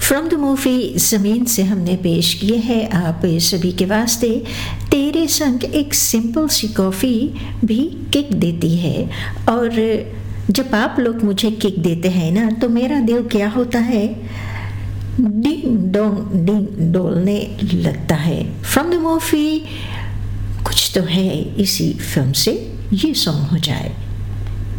From the movie ज़मीन से हमने पेश किए हैं आप सभी के वास्ते तेरे संग एक सिंपल सी कॉफ़ी भी किक देती है। और जब आप लोग मुझे किक देते हैं ना तो मेरा दिल क्या होता है, डिंग डोंग डिंग डोलने लगता है। फ्रॉम द मूवी कुछ तो है इसी फिल्म से ये सॉन्ग हो जाए।